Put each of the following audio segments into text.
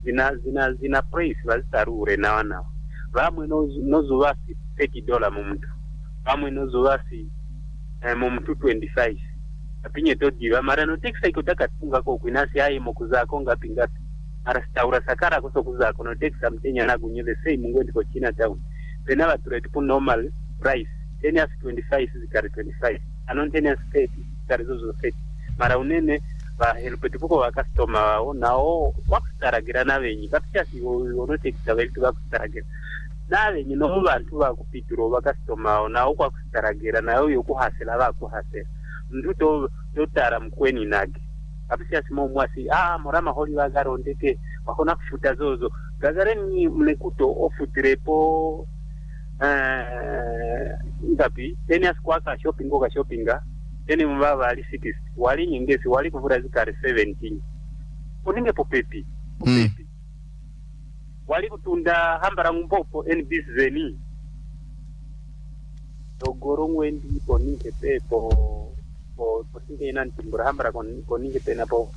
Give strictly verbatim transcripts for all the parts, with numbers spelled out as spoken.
zina zina zina price bazitarure nawa nawa bamwe nozo basi thirty dollars mu mtu bamwe nozo basi eh, mu mtu twenty-five apinye todiwa mara no tax iko takatunga ko kwinasi ayi mukuzako ngapi ngapi mara staura sakara ko sokuzako no tax amtenya na gunye the same ngwendi ko China town pena ba tureti ku normal price ten years twenty-five zikari twenty-five anon ten years thirty zikari zozo thirty mara unene ba helpetipuko wa customer wao nao wakustaragira nabenyi kapchasi ono tax abeltu bakustaragira nabenyi no bantu bakupitiro ba customer wao nao kwa kustaragira nayo yokuhasela bakuhasela nduto yotara mkweni nage kapisia simo mwasi ah morama holi bagarondeke bakona kufuta zozo gazareni mlekuto ofutirepo eh ngapi ten years kwa ka shopping ka shoppinga teni mbaba ali sixty wali nyingesi wali kuvura zikari seventeen uninge popepi popepi mm. wali kutunda hambara ngumpopo N B S zeni dogoro ngwendi poninge pepo po posinge nanti mbura kon koninge tena po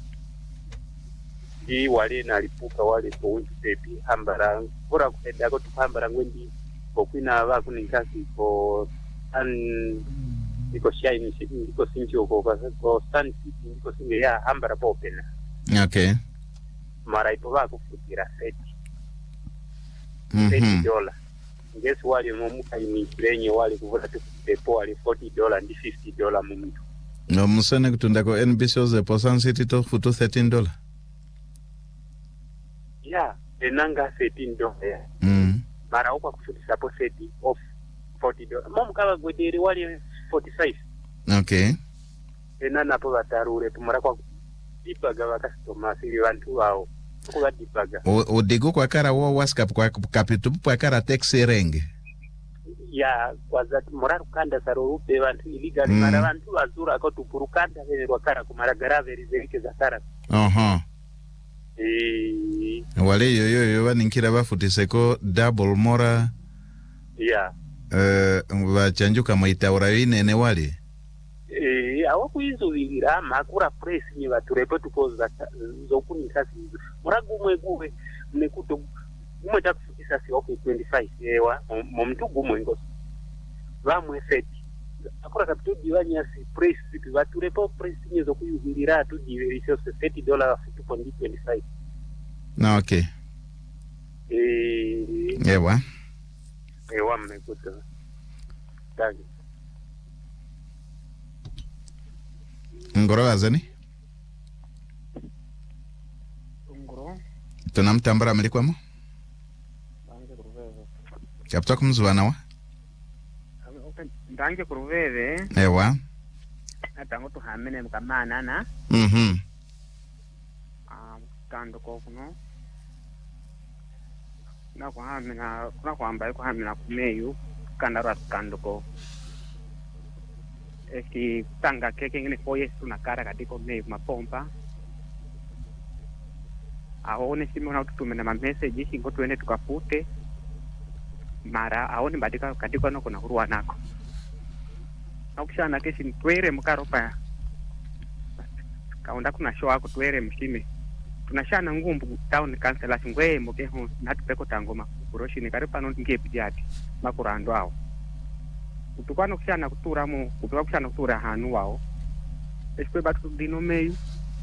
di wale na lipuka wale po winti pepi hambara bora kutenda ko hambara ngwendi po kwina ba kuninkasi po an iko shine iko sinchi ko ko stand iko singe ya hambara po pena okay mara ipo ba kufutira thirty mhm thirty dollars ngesi wali momuka imikirenye wali kuvula tupepo wali forty dollars ndi fifty dollars mu mtu no musene kutunda ko N B C ze po Sun City to futu thirteen dollars ya enanga thirteen dollars ya mm mara ukwa kufutisa po thirty off forty dollars momuka gwederi wali forty-five okay enana po batarure tumara kwa dipaga ba customer sili bantu wao ko dipaga o digo kwa kara wo waskap kwa kapitu kwa kara taxi renge ya kwaza moraru kanda sarupe bantu illegal mm. mara bantu azura ko tupurukanda vile rwakara kumara grave rizike za kara aha eh wale yoyo yo baninkira bafutise ko double mora ya eh bachanjuka maitaura yine wale eh awo kuizubira makura press ni baturepo tukoza zokuni kasi muragu mwegube nekuto umwe takufukisa si okay twenty-five ewa mu mtu gumwe ngo bamwe thirty akora kapito diwanya si press baturepo press ni zokuyubirira tu diverisho thirty dollars futu kwa twenty-five na okay eh ewa ewa mmekuta tagi ngoro azani ngoro tunamtambara mlikwamo bange kuruveve chapta kumzwana wa ndange kuruveve ewa atango tuhamene mkamana na mhm ah kando ko kuno na kuhamina kuna kwamba kuhamina kumeyu kanda rat kando ko eki tanga keke ngine koye tunakara kadiko meyu mapompa aone simu na tutumena ma message ingo tuende tukafute mara aone badika kadiko no kuna hurua nako akishana kesi twere mukaro pa kaunda kuna show ako twere mshime tunashana ngumbu town council ngwe moke ho natupeko tangoma kuroshi ni kare pano ngepi jati makurando awo utukwana kushana kutura mu kutuka kushana kutura hanu wao esikwe batu dino meyu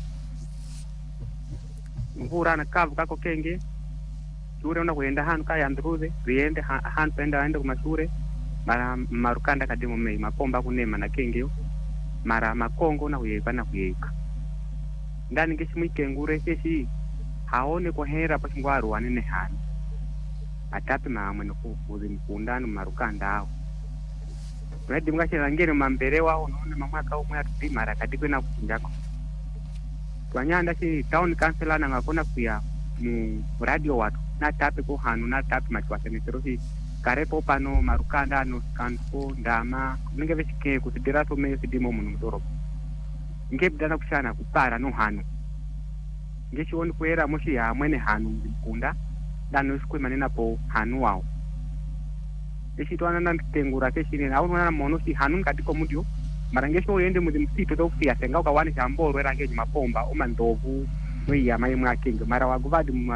mvura na kavu kako kenge ture una kuenda hanu kaya ndruze riende hanu penda aende kumashure mara marukanda kadimo meyu mapomba kunema na kenge mara makongo na kuyeka na kuyeka ndani ngeshi mwikengure keshi haone kwa hera pa ngwaru wanene hanu atape maamwe no kufuzi mkundano marukanda awo Wadi mga shirangiri mambere wao unaona mamaka umwe atupi mara kadiko na kukunjako twanyanda si town council na ngakona kuya mu radio watu na tape ko hanu na tape machwate ni serosi karepo pano marukanda no kanko ndama ninge veshike kutidira to me sidimo mu mdoro nge bidana kushana kupara no hanu nge shioni kuera moshi ya mwene hanu mkunda dano sikwe manena po hanu wao eshi twana na tengura keshi ni au na mono si hanu katiko mudio marangesho oyende mu msito to fia senga ukawani chamboro era ngeje mapomba uma ndovu mwe ya mai mwa kinga mara waguvadi